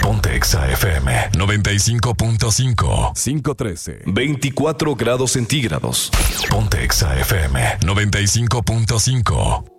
Ponte Exa FM 95.5. 513. 24 grados centígrados. Ponte Exa FM 95.5.